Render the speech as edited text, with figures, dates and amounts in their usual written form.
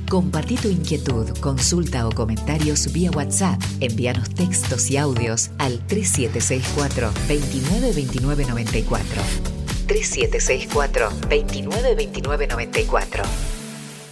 Compartí tu inquietud, consulta o comentarios vía WhatsApp. Envíanos textos y audios al 3764 29 29 94. 3764 29 29 94.